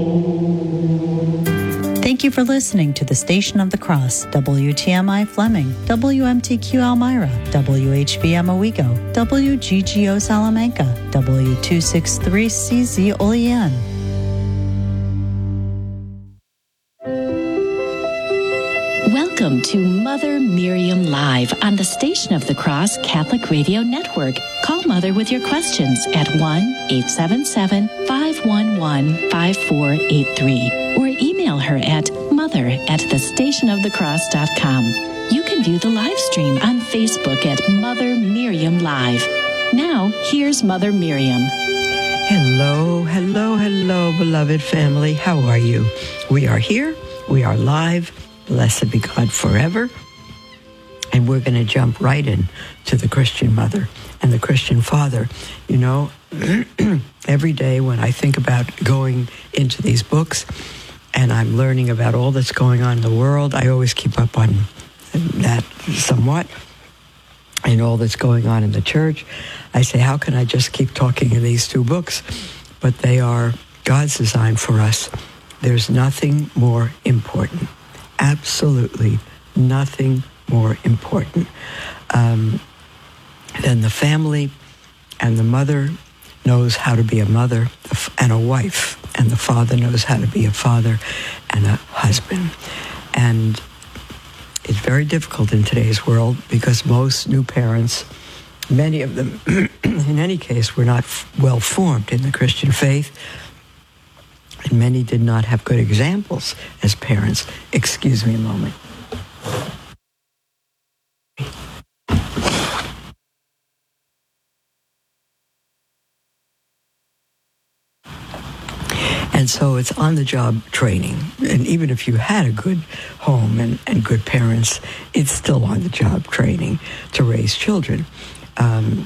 Thank you for listening to the Station of the Cross, WTMI Fleming, WMTQ Elmira, WHBM Owego, WGGO Salamanca, W263CZ Olean. Welcome to Mother Miriam Live on the Station of the Cross Catholic Radio Network. Call Mother with your questions at 1-877-511-5483 or email her at mother@thestationofthecross.com. You can view the live stream on Facebook at Mother Miriam Live. Now, here's Mother Miriam. Hello, hello, hello, beloved family. How are you? We are here. We are live. Blessed be God forever. And we're going to jump right in to the Christian mother and the Christian father. You know, every day when I think about going into these books and I'm learning about all that's going on in the world, I always keep up on that somewhat and all that's going on in the church. I say, how can I just keep talking in these two books? But they are God's design for us. There's nothing more important. Absolutely nothing more important than the family, and the mother knows how to be a mother and a wife, and the father knows how to be a father and a husband. And it's very difficult in today's world because most new parents, many of them, in any case, were not well formed in the Christian faith. And many did not have good examples as parents. Excuse me a moment. And so it's on-the-job training. And even if you had a good home and good parents, it's still on-the-job training to raise children. And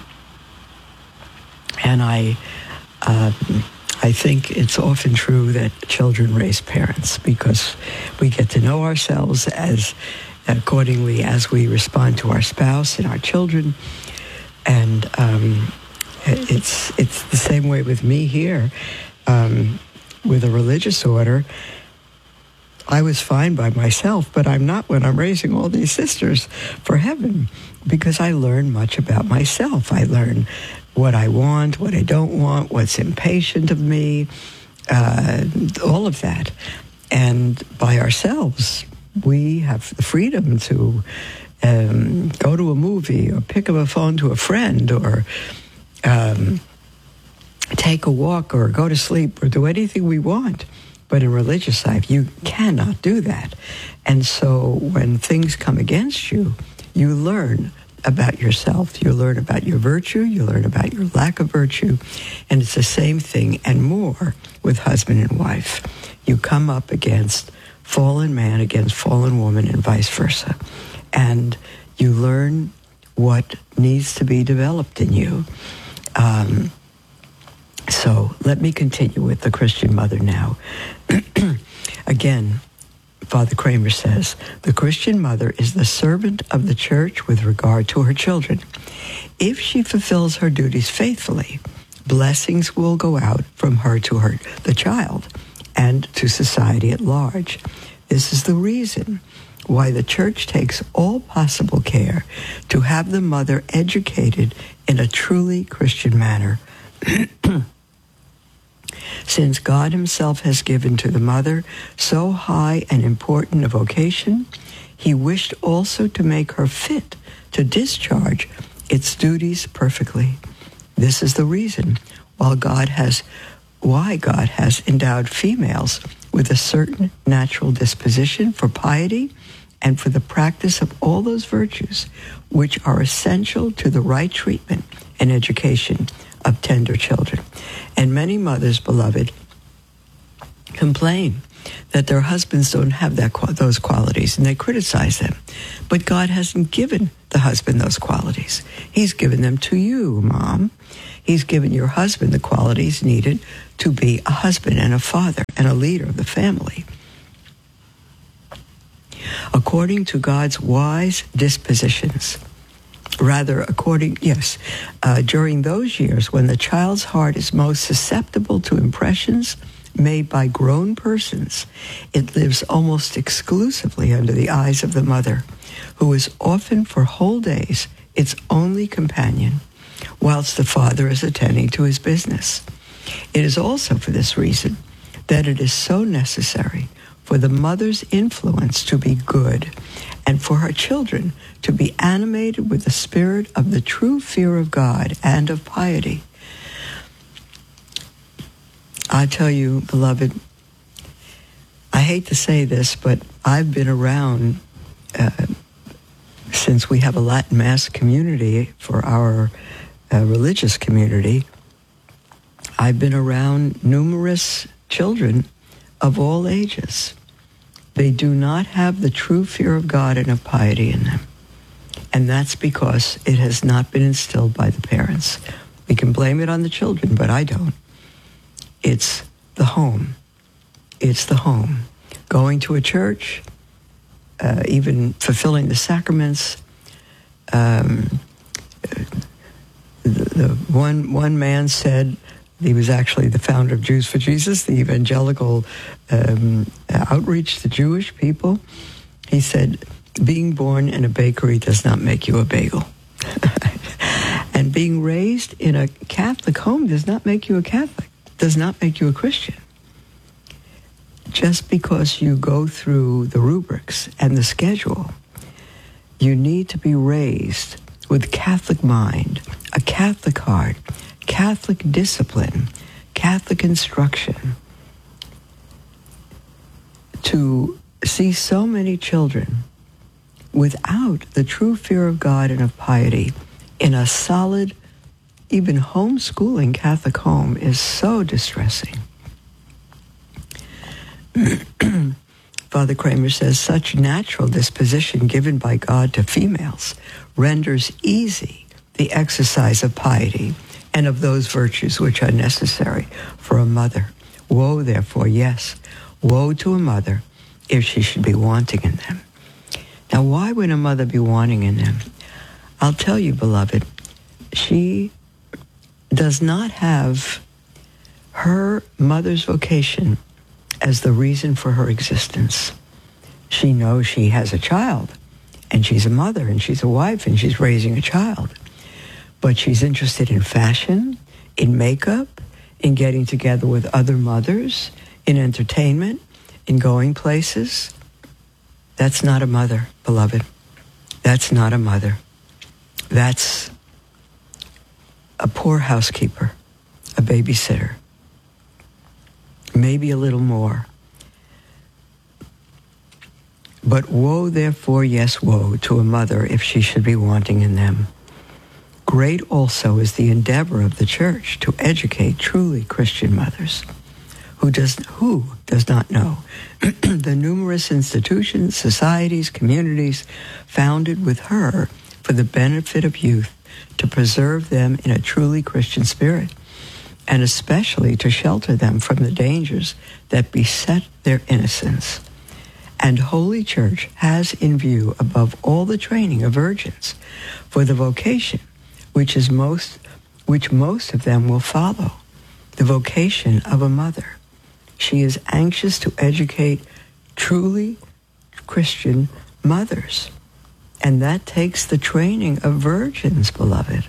I think it's often true that children raise parents because we get to know ourselves as accordingly as we respond to our spouse and our children. And it's the same way with me here. With a religious order, I was fine by myself, but I'm not when I'm raising all these sisters for heaven, because I learn much about myself. I learn what I want, what I don't want, what's impatient of me, all of that. And by ourselves, we have the freedom to go to a movie or pick up a phone to a friend or take a walk or go to sleep or do anything we want. But in religious life, you cannot do that. And so when things come against you, you learn about yourself. You learn about your virtue. You learn about your lack of virtue. And it's the same thing and more with husband and wife. You come up against fallen man, against fallen woman, and vice versa. And you learn what needs to be developed in you. So let me continue with the Christian mother now. Again, Father Kramer says, the Christian mother is the servant of the church with regard to her children. If she fulfills her duties faithfully, blessings will go out from her to the child, and to society at large. This is the reason why the church takes all possible care to have the mother educated in a truly Christian manner. Since God himself has given to the mother so high and important a vocation, he wished also to make her fit to discharge its duties perfectly. This is the reason why God has endowed females with a certain natural disposition for piety and for the practice of all those virtues which are essential to the right treatment and education of tender children. And many mothers, beloved, complain that their husbands don't have those qualities, and they criticize them. But God hasn't given the husband those qualities. He's given them to you, Mom. He's given your husband the qualities needed to be a husband and a father and a leader of the family. According to God's wise dispositions, during those years when the child's heart is most susceptible to impressions made by grown persons, it lives almost exclusively under the eyes of the mother, who is often for whole days its only companion, whilst the father is attending to his business. It is also for this reason that it is so necessary for the mother's influence to be good and for her children to be animated with the spirit of the true fear of God and of piety. I tell you, beloved, I hate to say this, but I've been around, since we have a Latin Mass community for our religious community, I've been around numerous children of all ages. They do not have the true fear of God and of piety in them. And that's because it has not been instilled by the parents. We can blame it on the children, but I don't. It's the home. It's the home. Going to a church, even fulfilling the sacraments. The one man said, he was actually the founder of Jews for Jesus, the evangelical outreach to Jewish people. He said, being born in a bakery does not make you a bagel. And being raised in a Catholic home does not make you a Catholic, does not make you a Christian. Just because you go through the rubrics and the schedule, you need to be raised with Catholic mind, a Catholic heart, Catholic discipline, Catholic instruction. To see so many children without the true fear of God and of piety in a solid, even homeschooling Catholic home is so distressing. Father Kramer says, such natural disposition given by God to females renders easy the exercise of piety and of those virtues which are necessary for a mother. Woe, therefore, yes, woe to a mother if she should be wanting in them. Now, why would a mother be wanting in them? I'll tell you, beloved, she does not have her mother's vocation as the reason for her existence. She knows she has a child, and she's a mother, and she's a wife, and she's raising a child. But she's interested in fashion, in makeup, in getting together with other mothers, in entertainment, in going places. That's not a mother, beloved. That's not a mother. That's a poor housekeeper, a babysitter. Maybe a little more. But woe, therefore, yes, woe to a mother if she should be wanting in them. Great also is the endeavor of the Church to educate truly Christian mothers. Who does not know the numerous institutions, societies, communities founded with her for the benefit of youth, to preserve them in a truly Christian spirit, and especially to shelter them from the dangers that beset their innocence. And Holy Church has in view, above all, the training of virgins for the vocation which most of them will follow, the vocation of a mother. She is anxious to educate truly Christian mothers, and that takes the training of virgins, beloved.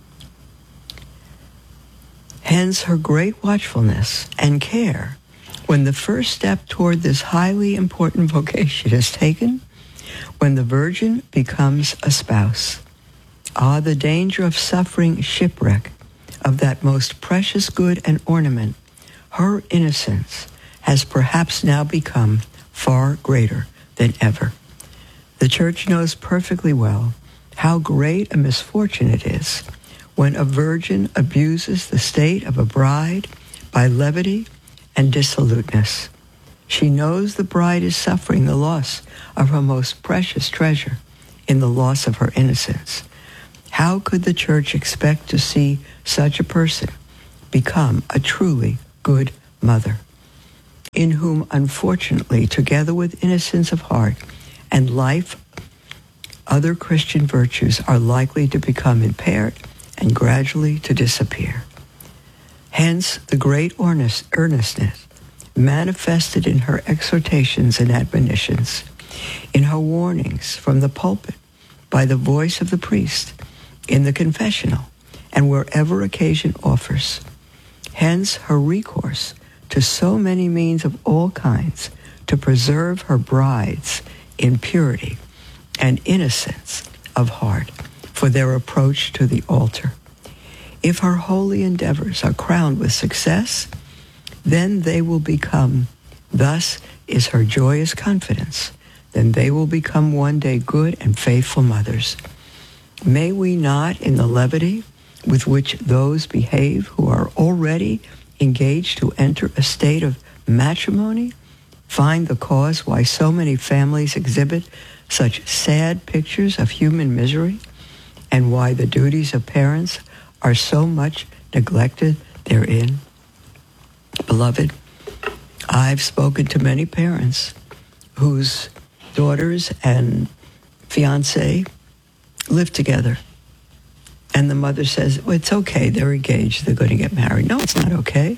Hence her great watchfulness and care when the first step toward this highly important vocation is taken, when the virgin becomes a spouse. Ah, the danger of suffering shipwreck of that most precious good and ornament. Her innocence has perhaps now become far greater than ever. The Church knows perfectly well how great a misfortune it is when a virgin abuses the state of a bride by levity and dissoluteness. She knows the bride is suffering the loss of her most precious treasure in the loss of her innocence. How could the Church expect to see such a person become a truly good mother, in whom, unfortunately, together with innocence of heart and life, other Christian virtues are likely to become impaired and gradually to disappear? Hence, the great earnestness manifested in her exhortations and admonitions, in her warnings from the pulpit, by the voice of the priest, in the confessional, and wherever occasion offers. Hence her recourse to so many means of all kinds to preserve her brides in purity and innocence of heart for their approach to the altar. If her holy endeavors are crowned with success, then they will become, thus is her joyous confidence, then they will become one day good and faithful mothers. May we not, in the levity with which those behave who are already engaged to enter a state of matrimony, find the cause why so many families exhibit such sad pictures of human misery, and why the duties of parents are so much neglected therein. Beloved, I've spoken to many parents whose daughters and fiancé live together. And the mother says, well, it's okay, they're engaged, they're going to get married. No, it's not okay.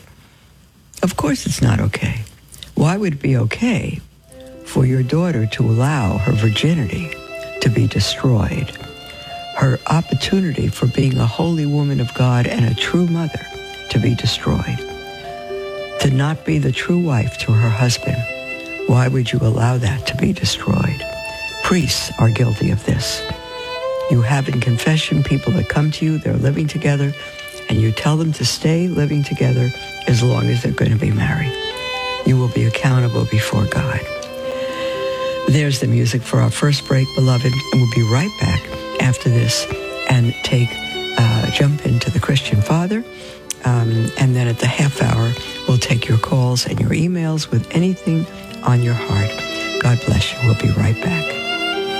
Of course it's not okay. Why would it be okay for your daughter to allow her virginity to be destroyed, her opportunity for being a holy woman of God and a true mother to be destroyed, to not be the true wife to her husband? Why would you allow that to be destroyed? Priests are guilty of this. You have in confession people that come to you, they're living together, and you tell them to stay living together as long as they're going to be married. You will be accountable before God. There's the music for our first break, beloved, and we'll be right back after this and jump into the Christian Father. And then at the half hour, we'll take your calls and your emails with anything on your heart. God bless you. We'll be right back.